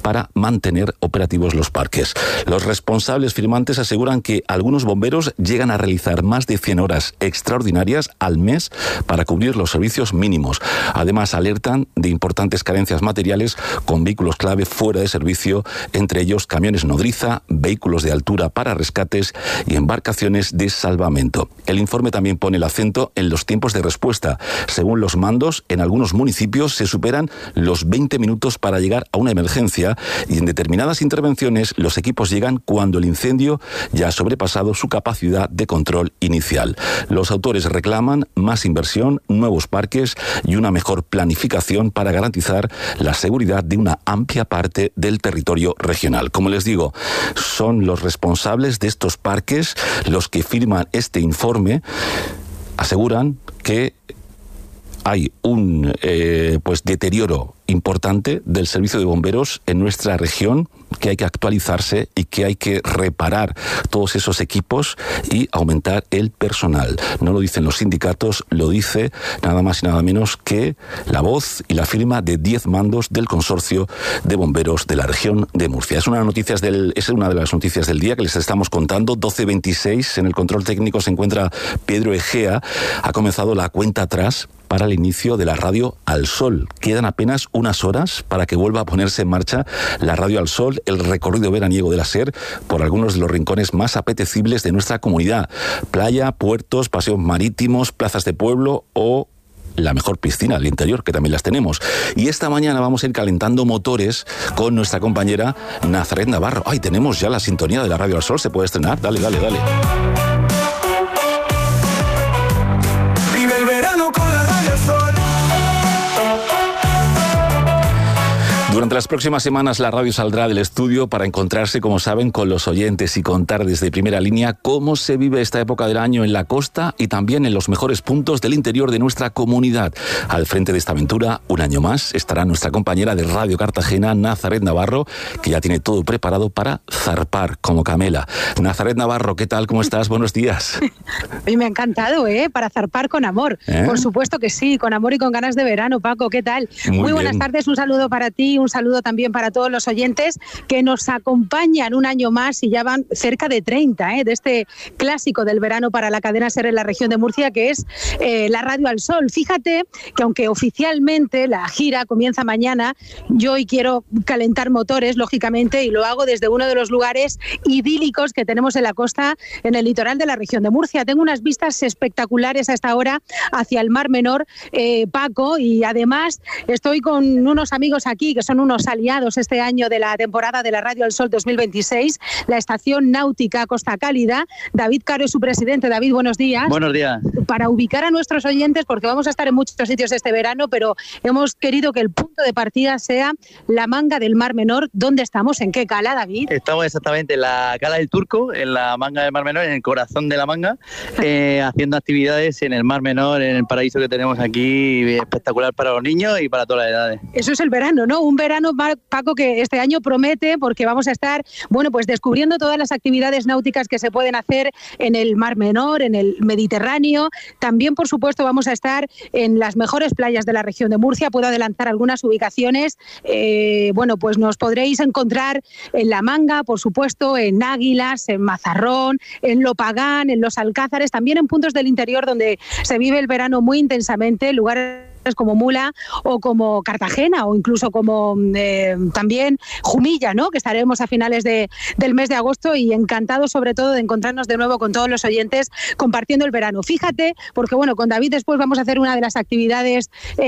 para mantener operativos los parques. Los responsables firmantes aseguran que algunos bomberos llegan a realizar más de 100 horas extraordinarias al mes para cubrir los servicios mínimos. Además, alertan de importantes carencias materiales con vehículos clave fuera de servicio, entre ellos camiones nodriza, vehículos de altura para rescates y embarcaciones de salvamento. El informe también pone el acento en los tiempos de respuesta. Según los mandos, en algunos municipios se superan los 20 minutos para llegar a una emergencia y en determinadas intervenciones los equipos llegan cuando el incendio ya ha sobrepasado su capacidad de control inicial. Los autores reclaman más inversión, nuevos parques y una mejor planificación para garantizar la seguridad de una amplia parte del territorio regional. Como les digo, son los responsables de estos parques los que firman este informe. Aseguran que hay un deterioro importante del servicio de bomberos en nuestra región, que hay que actualizarse y que hay que reparar todos esos equipos y aumentar el personal. No lo dicen los sindicatos, lo dice nada más y nada menos que la voz y la firma de 10 mandos del consorcio de bomberos de la región de Murcia. Es una de las noticias del día que les estamos contando. 12:26, en el control técnico se encuentra Pedro Egea. Ha comenzado la cuenta atrás para el inicio de la Radio Al Sol. Quedan apenas unas horas para que vuelva a ponerse en marcha la Radio Al Sol, el recorrido veraniego de la SER por algunos de los rincones más apetecibles de nuestra comunidad. Playa, puertos, paseos marítimos, plazas de pueblo o la mejor piscina del interior, que también las tenemos. Y esta mañana vamos a ir calentando motores con nuestra compañera Nazaret Navarro. ¡Ay, tenemos ya la sintonía de la Radio Al Sol! ¿Se puede estrenar? Dale. Vive el verano con la Radio Al Sol. Durante las próximas semanas la radio saldrá del estudio para encontrarse, como saben, con los oyentes y contar desde primera línea cómo se vive esta época del año en la costa y también en los mejores puntos del interior de nuestra comunidad. Al frente de esta aventura, un año más, estará nuestra compañera de Radio Cartagena, Nazaret Navarro, que ya tiene todo preparado para zarpar como Camela. Nazaret Navarro, ¿qué tal? ¿Cómo estás? Buenos días. Oye, me ha encantado, para zarpar con amor. Por supuesto que sí, con amor y con ganas de verano, Paco, ¿qué tal? Muy buenas tardes, un saludo para ti, un saludo también para todos los oyentes que nos acompañan un año más y ya van cerca de 30 de este clásico del verano para la cadena SER en la región de Murcia, que es la Radio Al Sol. Fíjate que aunque oficialmente la gira comienza mañana, yo hoy quiero calentar motores, lógicamente, y lo hago desde uno de los lugares idílicos que tenemos en la costa, en el litoral de la región de Murcia. Tengo unas vistas espectaculares a esta hora hacia el Mar Menor, Paco, y además estoy con unos amigos aquí que son unos aliados este año de la temporada de la Radio Al Sol 2026, la estación náutica Costa Cálida. David Caro es su presidente. David, buenos días. Buenos días. Para ubicar a nuestros oyentes, porque vamos a estar en muchos sitios este verano, pero hemos querido que el punto de partida sea la manga del Mar Menor. ¿Dónde estamos? ¿En qué cala, David? Estamos exactamente en la cala del Turco, en la manga del Mar Menor, en el corazón de la manga, haciendo actividades en el Mar Menor, en el paraíso que tenemos aquí, espectacular para los niños y para todas las edades. Eso es el verano, ¿no? Un verano, Paco, que este año promete, porque vamos a estar, pues descubriendo todas las actividades náuticas que se pueden hacer en el Mar Menor, en el Mediterráneo. También, por supuesto, vamos a estar en las mejores playas de la región de Murcia. Puedo adelantar algunas ubicaciones. Pues nos podréis encontrar en La Manga, por supuesto, en Águilas, en Mazarrón, en Lopagán, en Los Alcázares, también en puntos del interior donde se vive el verano muy intensamente, lugares como Mula o como Cartagena o incluso como también Jumilla, ¿no? Que estaremos a finales del mes de agosto, y encantados sobre todo de encontrarnos de nuevo con todos los oyentes compartiendo el verano. Fíjate, porque con David después vamos a hacer una de las actividades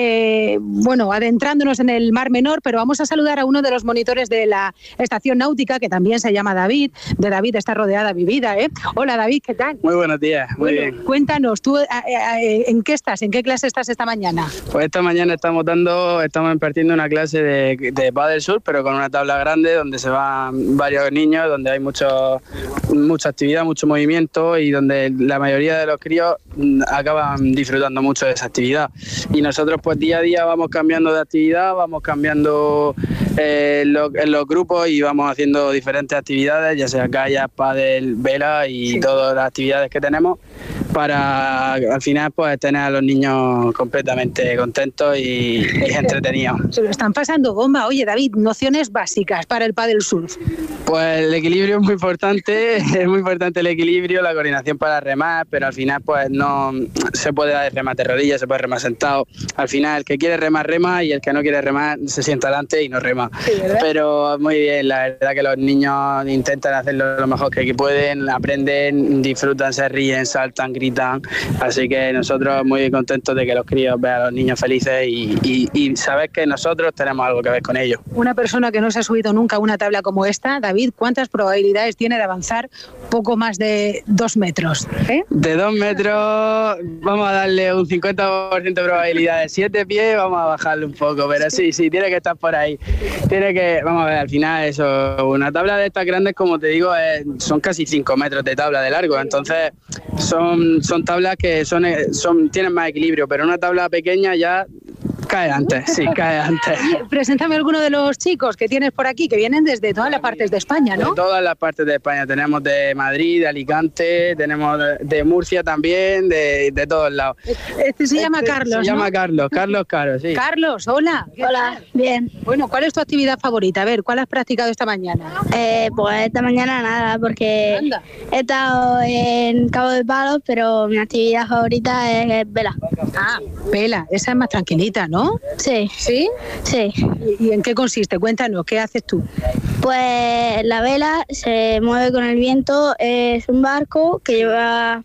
adentrándonos en el Mar Menor, pero vamos a saludar a uno de los monitores de la estación náutica, que también se llama David. De David está rodeada mi vida, Hola, David, ¿qué tal? Muy buenos días, muy bien. Cuéntanos, ¿tú en qué estás? ¿En qué clase estás esta mañana? Pues esta mañana estamos impartiendo una clase de pádel surf, pero con una tabla grande donde se van varios niños, donde hay mucha actividad, mucho movimiento, y donde la mayoría de los críos acaban disfrutando mucho de esa actividad. Y nosotros pues día a día vamos cambiando de actividad, vamos cambiando en los grupos y vamos haciendo diferentes actividades, ya sea kayak, pádel, vela y todas las actividades que tenemos, para al final pues tener a los niños completamente contentos y entretenidos. Se lo están pasando bomba. Oye, David, nociones básicas para el pádel surf. Pues el equilibrio es muy importante el equilibrio, la coordinación para remar, pero al final pues no se puede remar de rodillas, se puede remar sentado. Al final el que quiere remar rema y el que no quiere remar se sienta delante y no rema. Sí, pero muy bien, la verdad que los niños intentan hacerlo lo mejor que pueden, aprenden, disfrutan, se ríen, saltan, gritan, así que nosotros muy contentos de que los críos vean a los niños felices y saber que nosotros tenemos algo que ver con ellos. Una persona que no se ha subido nunca a una tabla como esta, David, ¿cuántas probabilidades tiene de avanzar poco más de 2 metros? De 2 metros vamos a darle un 50% de probabilidades. 7 pies vamos a bajarle un poco, pero sí, tiene que estar por ahí. Vamos a ver, al final eso, una tabla de estas grandes, como te digo, son casi 5 metros de tabla de largo, entonces son tablas que tienen más equilibrio, pero una tabla pequeña ya cae antes. Preséntame alguno de los chicos que tienes por aquí, que vienen desde todas las partes de España, ¿no? De todas las partes de España, tenemos de Madrid, de Alicante, tenemos de Murcia también, de todos lados. Este se llama Carlos, Se llama Carlos Caro, sí. Carlos, hola. Hola, bien. Bueno, ¿cuál es tu actividad favorita? A ver, ¿cuál has practicado esta mañana? Pues esta mañana nada, porque he estado en Cabo de Palos, pero mi actividad favorita es vela. Ah, vela, esa es más tranquilita, ¿no? Sí. ¿Sí? Sí. ¿Y en qué consiste? Cuéntanos, ¿qué haces tú? Pues la vela se mueve con el viento, es un barco que lleva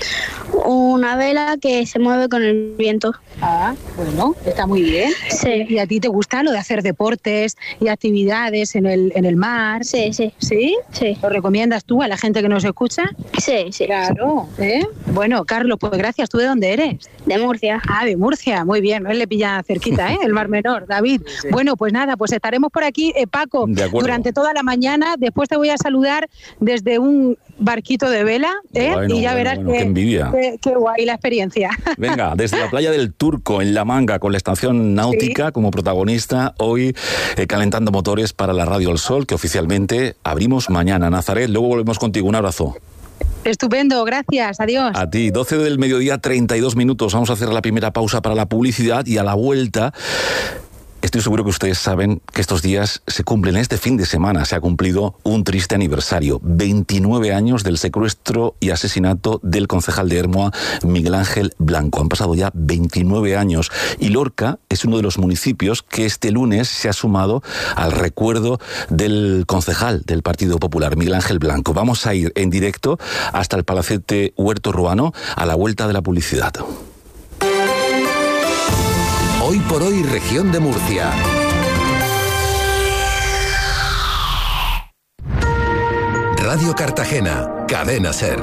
una vela que se mueve con el viento. Ah, bueno, está muy bien. Sí. ¿Y a ti te gusta lo de hacer deportes y actividades en el mar? Sí. ¿Sí? Sí. ¿Lo recomiendas tú a la gente que nos escucha? Sí. Claro. Bueno, Carlos, pues gracias. ¿Tú de dónde eres? De Murcia. Ah, de Murcia. Muy bien. Él le pilla cerquita, el Mar Menor. David. Sí. Bueno, pues nada, pues estaremos por aquí, Paco, durante toda la mañana. Después te voy a saludar desde un barquito de vela, y ya verás qué envidia. Qué guay la experiencia. Venga, desde la playa del Turco, en La Manga, con la estación náutica como protagonista, hoy calentando motores para la Radio El Sol, que oficialmente abrimos mañana. Nazaret, luego volvemos contigo. Un abrazo. Estupendo, gracias, adiós. A ti, 12 del mediodía, 32 minutos. Vamos a hacer la primera pausa para la publicidad y a la vuelta... Estoy seguro que ustedes saben que estos días se cumplen, este fin de semana se ha cumplido un triste aniversario, 29 años del secuestro y asesinato del concejal de Ermua, Miguel Ángel Blanco. Han pasado ya 29 años y Lorca es uno de los municipios que este lunes se ha sumado al recuerdo del concejal del Partido Popular, Miguel Ángel Blanco. Vamos a ir en directo hasta el Palacete Huerto Ruano a la vuelta de la publicidad. Hoy por hoy, región de Murcia. Radio Cartagena, Cadena SER.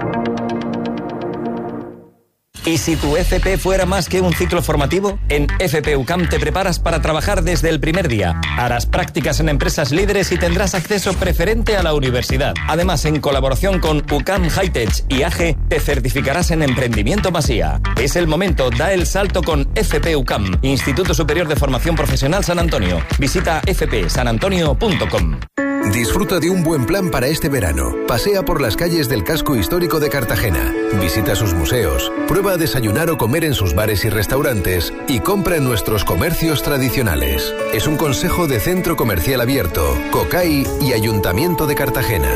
¿Y si tu FP fuera más que un ciclo formativo? En FP UCAM te preparas para trabajar desde el primer día. Harás prácticas en empresas líderes y tendrás acceso preferente a la universidad. Además, en colaboración con UCAM Hightech y AGE, te certificarás en Emprendimiento Masía. Es el momento, da el salto con FP UCAM, Instituto Superior de Formación Profesional San Antonio. Visita fpsanantonio.com. Disfruta de un buen plan para este verano. Pasea por las calles del casco histórico de Cartagena. Visita sus museos. Prueba a desayunar o comer en sus bares y restaurantes. Y compra en nuestros comercios tradicionales. Es un consejo de Centro Comercial Abierto, COCAI y Ayuntamiento de Cartagena.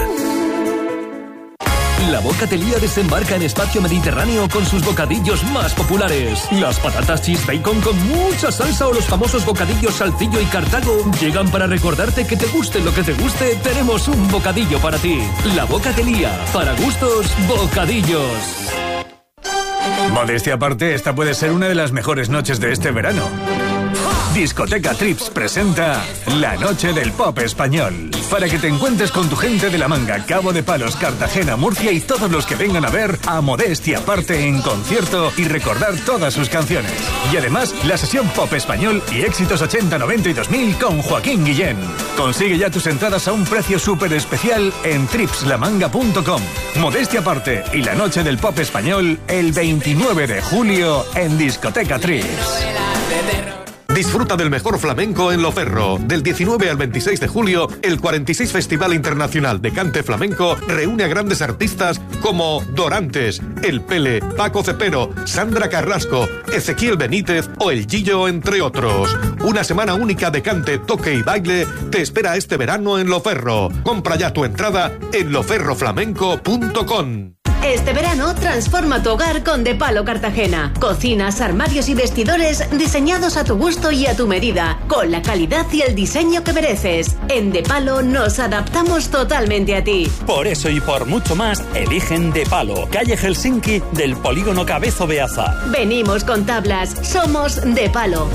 La Bocatelía desembarca en Espacio Mediterráneo con sus bocadillos más populares. Las patatas cheese bacon con mucha salsa o los famosos bocadillos saltillo y cartago llegan para recordarte que te guste lo que te guste, tenemos un bocadillo para ti. La Bocatelía, para gustos, bocadillos. Modestia aparte, esta puede ser una de las mejores noches de este verano. Discoteca Trips presenta La Noche del Pop Español. Para que te encuentres con tu gente de La Manga, Cabo de Palos, Cartagena, Murcia y todos los que vengan a ver a Modestia aparte en concierto y recordar todas sus canciones. Y además, la sesión Pop Español y éxitos 80, 90 y 2000 con Joaquín Guillén. Consigue ya tus entradas a un precio súper especial en tripslamanga.com. Modestia aparte y La Noche del Pop Español el 29 de julio en Discoteca Trips. Disfruta del mejor flamenco en Loferro. Del 19 al 26 de julio, el 46 Festival Internacional de Cante Flamenco reúne a grandes artistas como Dorantes, El Pele, Paco Cepero, Sandra Carrasco, Ezequiel Benítez o El Gillo, entre otros. Una semana única de cante, toque y baile te espera este verano en Loferro. Compra ya tu entrada en loferroflamenco.com. Este verano transforma tu hogar con De Palo Cartagena. Cocinas, armarios y vestidores diseñados a tu gusto y a tu medida, con la calidad y el diseño que mereces. En De Palo nos adaptamos totalmente a ti. Por eso y por mucho más, eligen De Palo, calle Helsinki del Polígono Cabezo Beaza. Venimos con tablas, somos De Palo.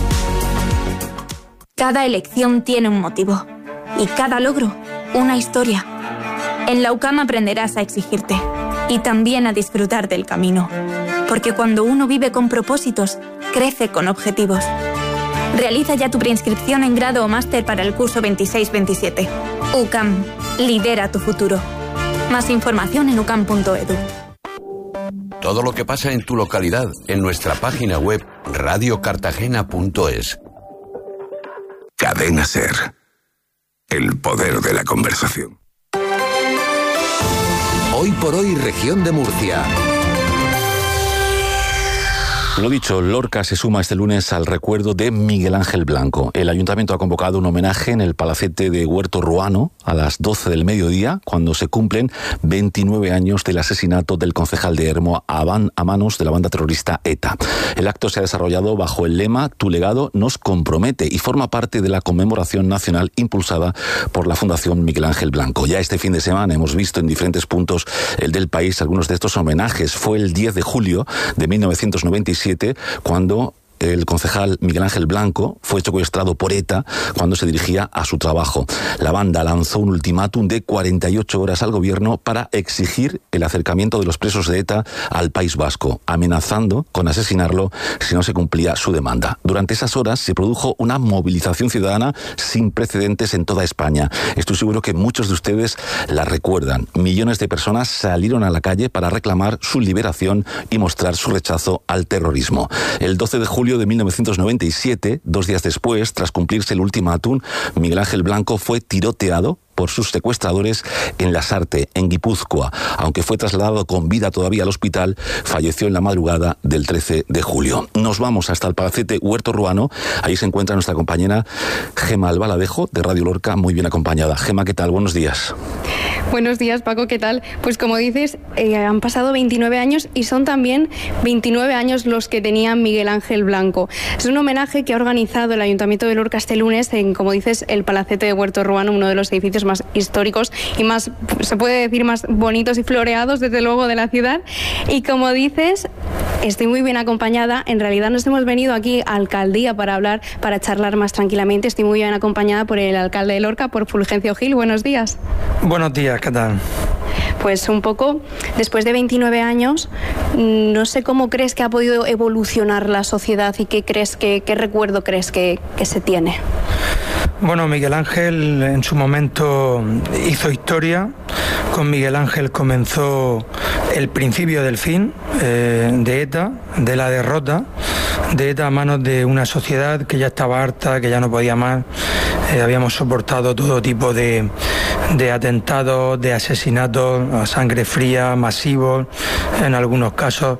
Cada elección tiene un motivo y cada logro una historia. En la UCAM aprenderás a exigirte y también a disfrutar del camino, porque cuando uno vive con propósitos, crece con objetivos. Realiza ya tu preinscripción en grado o máster para el curso 26-27. UCAM, lidera tu futuro. Más información en ucam.edu. Todo lo que pasa en tu localidad en nuestra página web radiocartagena.es. Cadena SER. El poder de la conversación. Hoy por hoy, región de Murcia. Lo dicho, Lorca se suma este lunes al recuerdo de Miguel Ángel Blanco. El ayuntamiento ha convocado un homenaje en el palacete de Huerto Ruano a las 12 del mediodía, cuando se cumplen 29 años del asesinato del concejal de Hermo a manos de la banda terrorista ETA. El acto se ha desarrollado bajo el lema "Tu legado nos compromete" y forma parte de la conmemoración nacional impulsada por la Fundación Miguel Ángel Blanco. Ya este fin de semana hemos visto en diferentes puntos del país algunos de estos homenajes. Fue el 10 de julio de 1997 cuando el concejal Miguel Ángel Blanco fue secuestrado por ETA cuando se dirigía a su trabajo. La banda lanzó un ultimátum de 48 horas al gobierno para exigir el acercamiento de los presos de ETA al País Vasco, amenazando con asesinarlo si no se cumplía su demanda. Durante esas horas se produjo una movilización ciudadana sin precedentes en toda España. Estoy seguro que muchos de ustedes la recuerdan. Millones de personas salieron a la calle para reclamar su liberación y mostrar su rechazo al terrorismo. El 12 de julio de 1997, 2 días después, tras cumplirse el ultimátum, Miguel Ángel Blanco fue tiroteado por sus secuestradores en Lasarte, en Guipúzcoa. Aunque fue trasladado con vida todavía al hospital, falleció en la madrugada del 13 de julio. Nos vamos hasta el palacete Huerto Ruano. Ahí se encuentra nuestra compañera Gema Albaladejo, de Radio Lorca, muy bien acompañada. Gema, ¿qué tal? Buenos días. Buenos días, Paco, ¿qué tal? Pues como dices, han pasado 29 años y son también 29 años los que tenía Miguel Ángel Blanco. Es un homenaje que ha organizado el Ayuntamiento de Lorca este lunes en, como dices, el palacete de Huerto Ruano, uno de los edificios más históricos y más, se puede decir, más bonitos y floreados, desde luego, de la ciudad. Y como dices, estoy muy bien acompañada. En realidad nos hemos venido aquí a Alcaldía para hablar, para charlar más tranquilamente. Estoy muy bien acompañada por el alcalde de Lorca, por Fulgencio Gil. Buenos días. Buenos días, ¿qué tal? Pues un poco, después de 29 años, no sé cómo crees que ha podido evolucionar la sociedad y qué recuerdo crees que se tiene. Bueno, Miguel Ángel en su momento hizo historia. Con Miguel Ángel comenzó el principio del fin de ETA, de la derrota de ETA a manos de una sociedad que ya estaba harta, que ya no podía más. Habíamos soportado todo tipo de atentados, de asesinatos a sangre fría, masivos, en algunos casos,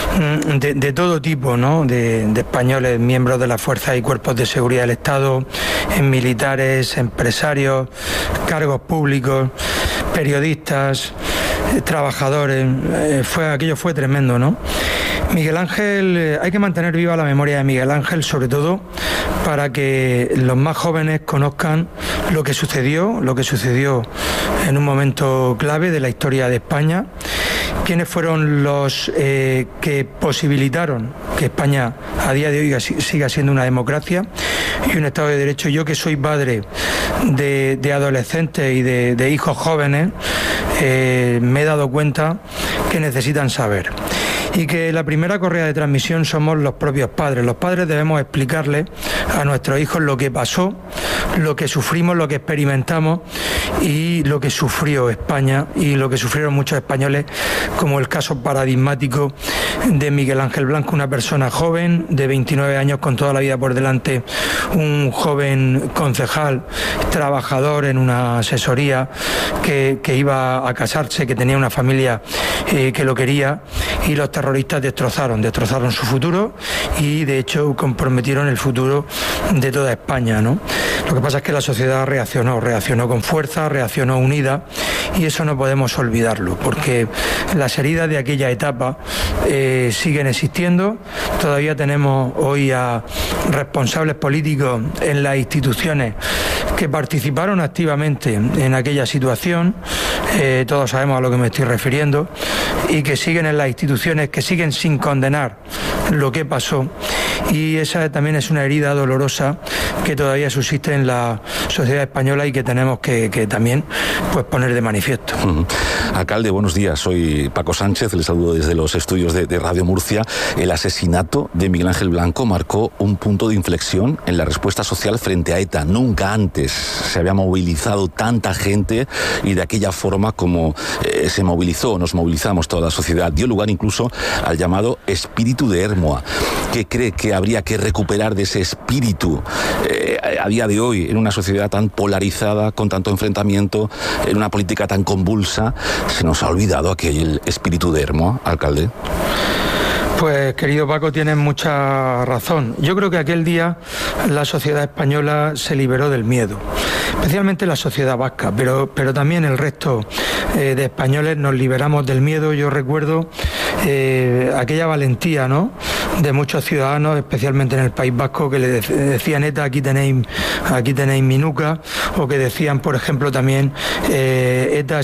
de todo tipo, ¿no? De españoles, miembros de las fuerzas y cuerpos de seguridad del Estado, militares, empresarios, cargos públicos, periodistas, trabajadores. Aquello fue tremendo, ¿no? Miguel Ángel, hay que mantener viva la memoria de Miguel Ángel, sobre todo para que los más jóvenes conozcan lo que sucedió en un momento clave de la historia de España, quiénes fueron los que posibilitaron que España a día de hoy siga siendo una democracia y un Estado de Derecho. Yo, que soy padre de adolescentes y de hijos jóvenes, me he dado cuenta que necesitan saber. Y que la primera correa de transmisión somos los propios padres. Los padres debemos explicarles a nuestros hijos lo que pasó, lo que sufrimos, lo que experimentamos, y lo que sufrió España y lo que sufrieron muchos españoles, como el caso paradigmático de Miguel Ángel Blanco, una persona joven de 29 años con toda la vida por delante, un joven concejal, trabajador en una asesoría que iba a casarse, que tenía una familia que lo quería, y los terroristas destrozaron su futuro y de hecho comprometieron el futuro de toda España, ¿no? Lo que pasa es que la sociedad reaccionó con fuerza, reaccionó unida, y eso no podemos olvidarlo, porque las heridas de aquella etapa siguen existiendo. Todavía tenemos hoy a responsables políticos en las instituciones que participaron activamente en aquella situación, todos sabemos a lo que me estoy refiriendo, y que siguen en las instituciones, que siguen sin condenar lo que pasó, y esa también es una herida dolorosa que todavía subsiste en la sociedad española y que tenemos que también pues poner de manifiesto. Alcalde, buenos días, soy Paco Sánchez, les saludo desde los estudios de Radio Murcia. El asesinato de Miguel Ángel Blanco marcó un punto de inflexión en la respuesta social frente a ETA. Nunca antes se había movilizado tanta gente y de aquella forma como nos movilizamos toda la sociedad. Dio lugar incluso al llamado espíritu de Hermoa. ¿Qué cree que habría que recuperar de ese espíritu a día de hoy, en una sociedad tan polarizada, con tanto enfrentamiento, en una política tan convulsa? ¿Se nos ha olvidado aquel espíritu de Hermoa, alcalde? Pues, querido Paco, tienes mucha razón. Yo creo que aquel día la sociedad española se liberó del miedo, especialmente la sociedad vasca, pero también el resto de españoles nos liberamos del miedo. Yo recuerdo aquella valentía, ¿no?, de muchos ciudadanos, especialmente en el País Vasco, que le decían: ETA, aquí tenéis mi nuca, o que decían, por ejemplo, también ETA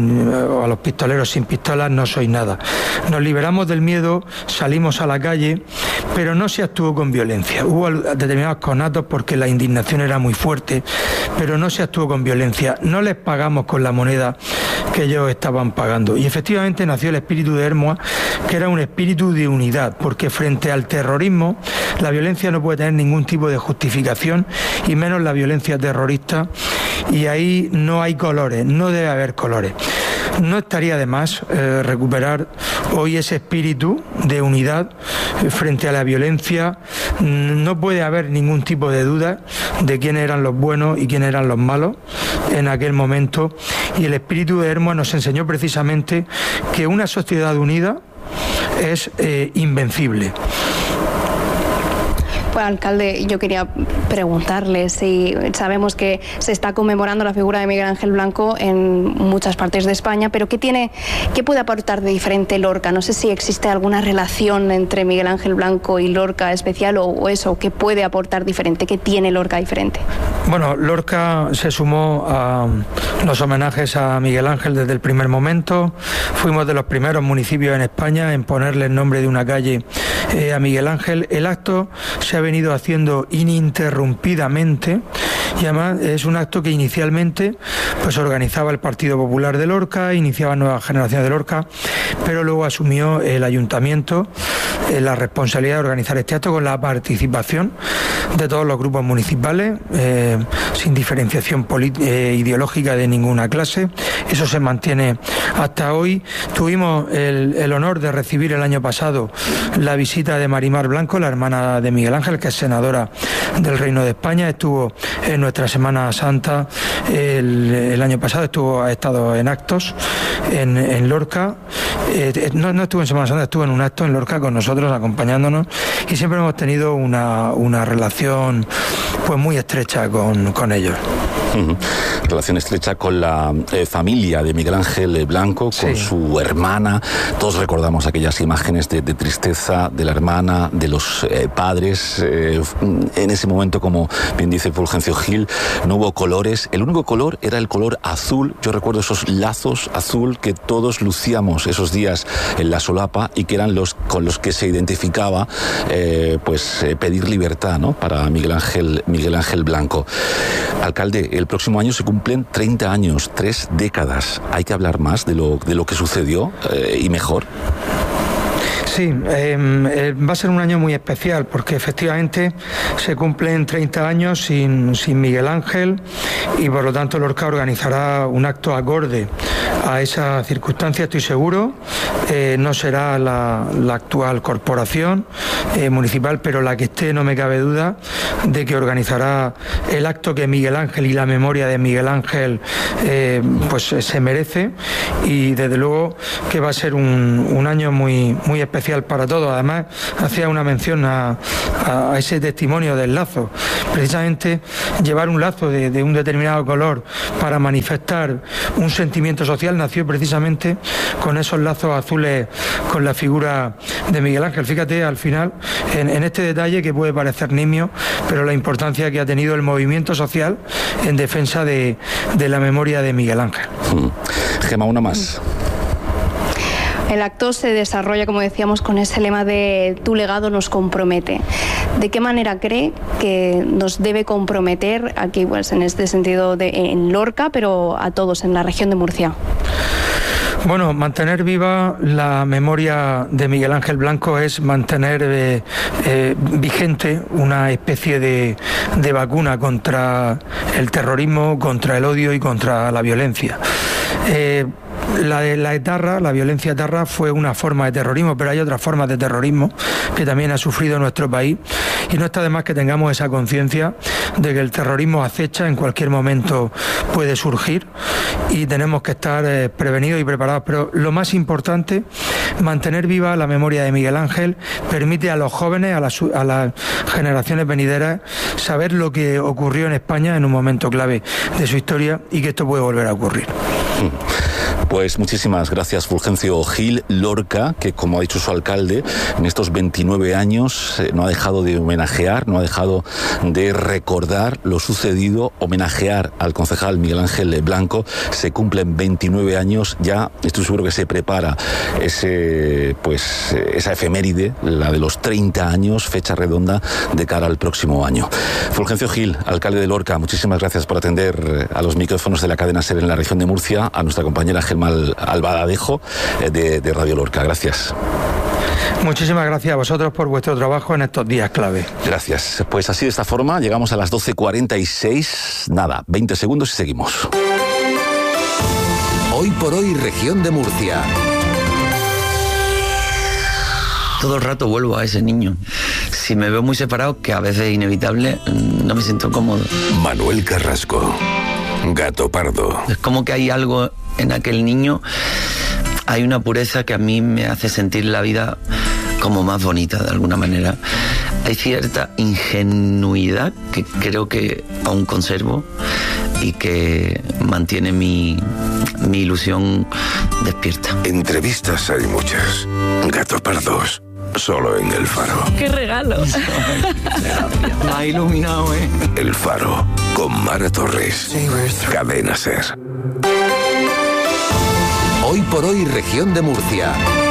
a los pistoleros: sin pistolas no sois nada. Nos liberamos del miedo, salimos a la calle, pero no se actuó con violencia. Hubo determinados conatos porque la indignación era muy fuerte, pero no se actuó con violencia. No les pagamos con la moneda que ellos estaban pagando. Y efectivamente nació el espíritu de Hermoa, que era un espíritu de unidad, porque frente al terrorismo la violencia no puede tener ningún tipo de justificación, y menos la violencia terrorista, y ahí no hay colores, no debe haber colores. No estaría de más recuperar hoy ese espíritu de unidad frente a la violencia. No puede haber ningún tipo de duda de quiénes eran los buenos y quiénes eran los malos en aquel momento, y el espíritu de Hermoa nos enseñó precisamente que una sociedad unida es invencible. Pues, alcalde, yo quería preguntarle si sabemos que se está conmemorando la figura de Miguel Ángel Blanco en muchas partes de España, pero ¿qué puede aportar de diferente Lorca? No sé si existe alguna relación entre Miguel Ángel Blanco y Lorca especial, o eso, ¿qué puede aportar diferente? ¿Qué tiene Lorca diferente? Bueno, Lorca se sumó a los homenajes a Miguel Ángel desde el primer momento. Fuimos de los primeros municipios en España en ponerle el nombre de una calle a Miguel Ángel. El acto se ha venido haciendo ininterrumpidamente, y además es un acto que inicialmente pues organizaba el Partido Popular de Lorca, iniciaba Nuevas Generaciones de Lorca, pero luego asumió el ayuntamiento la responsabilidad de organizar este acto con la participación de todos los grupos municipales, sin diferenciación ideológica de ninguna clase. Eso se mantiene hasta hoy. Tuvimos el honor de recibir el año pasado la visita de Marimar Blanco, la hermana de Miguel Ángel, que es senadora del Reino de España. Estuvo en nuestra Semana Santa el año pasado, ha estado en actos en Lorca. No estuvo en Semana Santa, estuvo en un acto en Lorca con nosotros, acompañándonos, y siempre hemos tenido una relación pues muy estrecha con ellos. Relación estrecha con la familia de Miguel Ángel Blanco, con su hermana. Todos recordamos aquellas imágenes de tristeza de la hermana, de los padres. En ese momento, como bien dice Fulgencio Gil, no hubo colores. El único color era el color azul. Yo recuerdo esos lazos azul que todos lucíamos esos días en la solapa, y que eran los con los que se identificaba pedir libertad, ¿no?, para Miguel Ángel Blanco. Alcalde, el próximo año se cumplen 30 años, 3 décadas. ¿Hay que hablar más de lo que sucedió y mejor? Sí, va a ser un año muy especial porque efectivamente se cumplen 30 años sin Miguel Ángel y por lo tanto Lorca organizará un acto acorde a esa circunstancia, estoy seguro. No será la actual corporación municipal, pero la que esté, no me cabe duda de que organizará el acto que Miguel Ángel y la memoria de Miguel Ángel pues se merece, y desde luego que va a ser un año muy, muy especial para todos. Además, hacía una mención a ese testimonio del lazo. Precisamente llevar un lazo de un determinado color para manifestar un sentimiento social nació precisamente con esos lazos azules con la figura de Miguel Ángel. Fíjate al final en este detalle que puede parecer nimio, pero la importancia que ha tenido el movimiento social en defensa de la memoria de Miguel Ángel. Gemma, una más. El acto se desarrolla, como decíamos, con ese lema de tu legado nos compromete. ¿De qué manera cree que nos debe comprometer aquí, pues en este sentido en Lorca, pero a todos en la región de Murcia? Bueno, mantener viva la memoria de Miguel Ángel Blanco es mantener vigente una especie de vacuna contra el terrorismo, contra el odio y contra la violencia. La etarra, la violencia etarra fue una forma de terrorismo, pero hay otras formas de terrorismo que también ha sufrido nuestro país, y no está de más que tengamos esa conciencia de que el terrorismo acecha, en cualquier momento puede surgir y tenemos que estar prevenidos y preparados. Pero lo más importante, mantener viva la memoria de Miguel Ángel permite a los jóvenes, a las generaciones venideras, saber lo que ocurrió en España en un momento clave de su historia y que esto puede volver a ocurrir. Pues muchísimas gracias, Fulgencio Gil. Lorca, que como ha dicho su alcalde, en estos 29 años no ha dejado de homenajear, no ha dejado de recordar lo sucedido, homenajear al concejal Miguel Ángel Blanco. Se cumplen 29 años, ya estoy seguro que se prepara esa efeméride, la de los 30 años, fecha redonda de cara al próximo año. Fulgencio Gil, alcalde de Lorca, muchísimas gracias por atender a los micrófonos de la cadena SER en la región de Murcia, a nuestra compañera Gemma Albaladejo de Radio Lorca. Gracias. Muchísimas gracias a vosotros por vuestro trabajo en estos días clave. Gracias. Pues así, de esta forma, llegamos a las 12:46. Nada, 20 segundos y seguimos. Hoy por hoy, región de Murcia. Todo el rato vuelvo a ese niño. Si me veo muy separado, que a veces es inevitable, no me siento cómodo. Manuel Carrasco, Gato Pardo. Es como que hay algo en aquel niño, hay una pureza que a mí me hace sentir la vida como más bonita de alguna manera. Hay cierta ingenuidad que creo que aún conservo y que mantiene mi ilusión despierta. Entrevistas hay muchas. Gato Pardos, solo en El Faro. ¡Qué regalo! Me ha iluminado, ¿eh? El Faro, con Mara Torres. Cadena SER. Hoy por hoy, región de Murcia.